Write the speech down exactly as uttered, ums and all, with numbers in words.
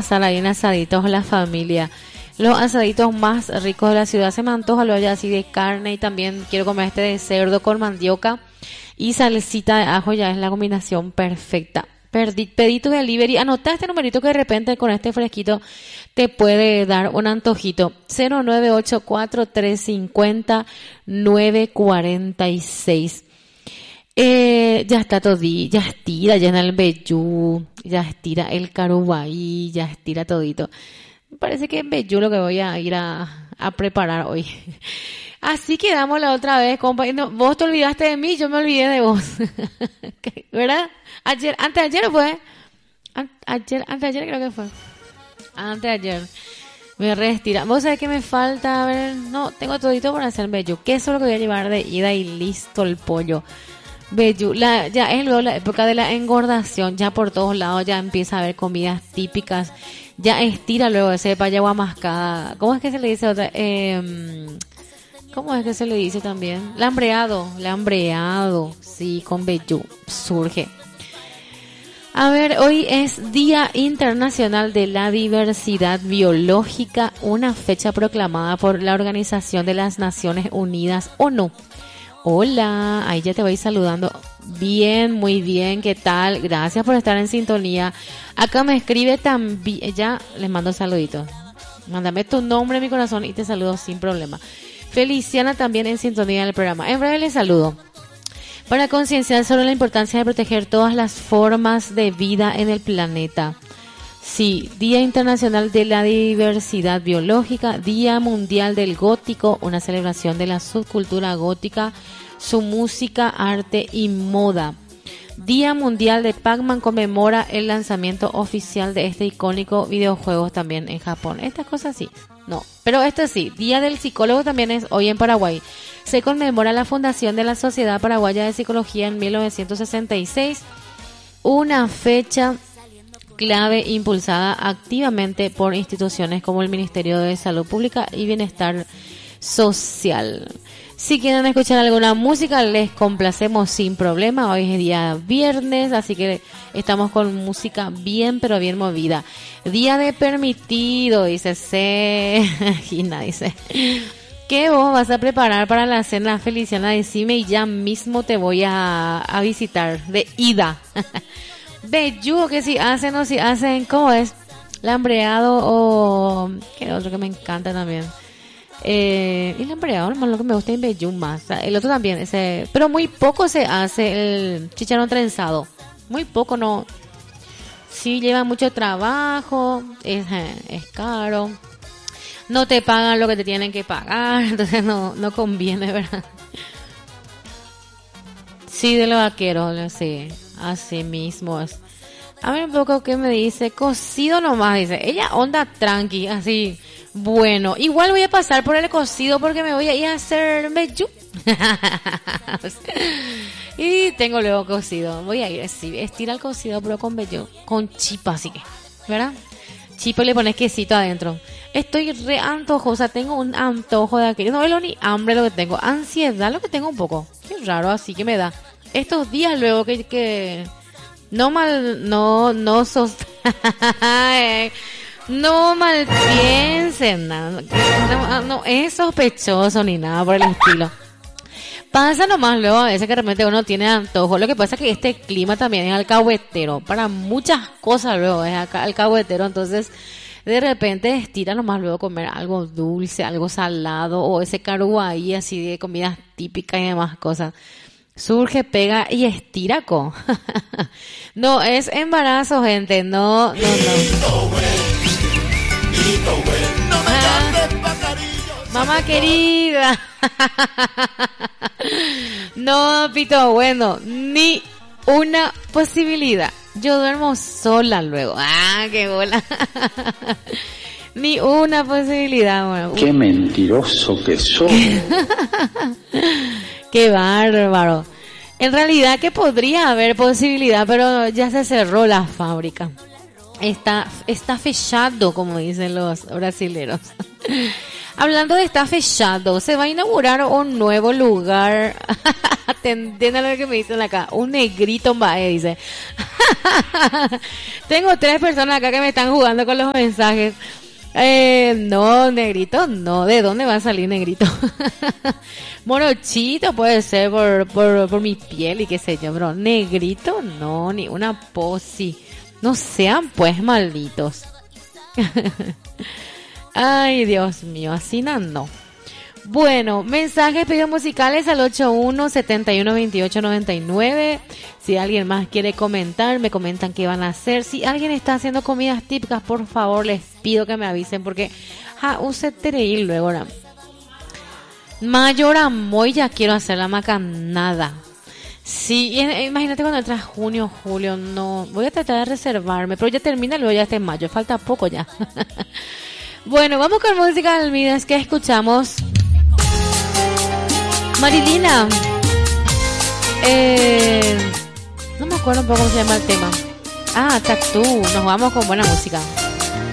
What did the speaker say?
pasar ahí en asaditos la familia. Los asaditos más ricos de la ciudad. Se me antoja lo ya así de carne y también quiero comer este de cerdo con mandioca y salsita de ajo, ya es la combinación perfecta. Pedí, pedí tu delivery, anotá este numerito que de repente con este fresquito te puede dar un antojito. cero nueve ocho cuatro tres cinco cero nueve cuatro seis. Eh, ya está todí, ya estira, ya en el vellú, ya estira el carubaí, ya estira todito. Me parece que es vellú lo que voy a ir a, a preparar hoy. Así quedamos la otra vez, compa. No, vos te olvidaste de mí, yo me olvidé de vos. ¿Verdad? Ayer, antes de ayer fue. An- ayer, antes de ayer creo que fue. Antes de ayer. Me reestira. ¿Vos sabés qué me falta? A ver, no, tengo todito para hacer vellú. Queso es lo que voy a llevar de ida y listo el pollo. Vellú, la, ya es luego la época de la engordación, ya por todos lados ya empieza a haber comidas típicas, ya estira luego ese payagua mascada. ¿Cómo es que se le dice otra? Eh, ¿Cómo es que se le dice también? Lambreado, lambreado, sí, con vellú, surge. A ver, hoy es Día Internacional de la Diversidad Biológica, una fecha proclamada por la Organización de las Naciones Unidas, ONU. Hola, ahí ya te voy saludando. Bien, muy bien, ¿qué tal? Gracias por estar en sintonía. Acá me escribe también, ya les mando saluditos. Mándame tu nombre, mi corazón, y te saludo sin problema. Feliciana también en sintonía del programa. En breve les saludo. Para concienciar sobre la importancia de proteger todas las formas de vida en el planeta. Sí, Día Internacional de la Diversidad Biológica, Día Mundial del Gótico, una celebración de la subcultura gótica, su música, arte y moda. Día Mundial de Pac-Man conmemora el lanzamiento oficial de este icónico videojuego también en Japón. Estas cosas sí, no, pero esto sí. Día del Psicólogo también es hoy en Paraguay. Se conmemora la fundación de la Sociedad Paraguaya de Psicología en mil novecientos sesenta y seis, una fecha clave impulsada activamente por instituciones como el Ministerio de Salud Pública y Bienestar Social. Si quieren escuchar alguna música, les complacemos sin problema. Hoy es día viernes, así que estamos con música bien, pero bien movida. Día de permitido, dice C. Gina, dice. ¿Qué vos vas a preparar para la cena, Feliciana? Decime y ya mismo te voy a, a visitar de ida. Vellú, que si hacen o si hacen, ¿cómo es? Lambreado o... ¿qué otro que me encanta también? Eh, el lambreado, hermano, lo que me gusta es vellú más. El otro también, ese... pero muy poco se hace el chicharrón trenzado. Muy poco, no. Sí, lleva mucho trabajo, es, es caro. No te pagan lo que te tienen que pagar, entonces no, no conviene, ¿verdad? Sí, de los vaqueros, sí. Así mismo es. A ver un poco qué me dice. Cocido nomás, dice. Ella onda tranqui, así. Bueno, igual voy a pasar por el cocido porque me voy a ir a hacer vellú. Y tengo luego cocido. Voy a ir, sí, estira el cocido pero con vellú. Con chipa, así que, ¿verdad? Chipa y le pones quesito adentro. Estoy re antojosa, tengo un antojo de aquello. No es lo ni hambre lo que tengo. Ansiedad lo que tengo un poco. Qué raro así que me da. Estos días luego que, que no mal, no, no sos, no mal piensen, no, no, no es sospechoso ni nada por el estilo. Pasa nomás luego a veces que realmente uno tiene antojo. Lo que pasa es que este clima también es alcahuetero. Para muchas cosas luego es alcahuetero. Entonces, de repente estira nomás luego comer algo dulce, algo salado o ese caruaí así de comidas típicas y demás cosas. Surge, pega y estira, co. No, es embarazo, gente. No, no, no. Ah, mamá querida. No, pito, bueno, ni una posibilidad. Yo duermo sola luego. Ah, qué bola. Ni una posibilidad, bueno. Qué mentiroso que sos. Qué bárbaro. En realidad que podría haber posibilidad, pero ya se cerró la fábrica. Está, está fechado, como dicen los brasileros. Hablando de está fechado, se va a inaugurar un nuevo lugar. te entiendo lo que me dicen acá. Un negrito en Bae, dice. Tengo tres personas acá que me están jugando con los mensajes. Eh, no, negrito, no. ¿De dónde va a salir negrito? Morochito puede ser por, por, por mi piel y qué sé yo, bro. Negrito, no, ni una posi. No sean pues malditos. Ay, Dios mío, así no, no. Bueno, mensajes, pedidos musicales al ochenta y uno, setenta y uno, veintiocho, noventa y nueve. Si alguien más quiere comentar, me comentan qué van a hacer. Si alguien está haciendo comidas típicas, por favor, les pido que me avisen porque ja, use tereí luego. ¿No? Mayor amoy, ya quiero hacer la macanada. Sí, imagínate cuando entra junio, julio, no. Voy a tratar de reservarme, pero ya termina luego ya este mayo, falta poco ya. Bueno, vamos con música Almidas, que escuchamos. Marilina, eh, no me acuerdo un poco cómo se llama el tema. Ah, Tactú, nos vamos con buena música.